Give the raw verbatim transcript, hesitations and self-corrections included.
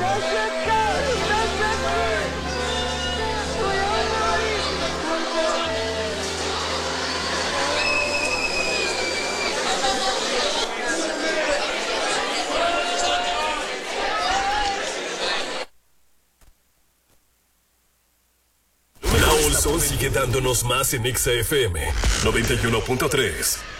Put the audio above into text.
Raúl Sol sigue dándonos más en X F M noventa y uno punto tres.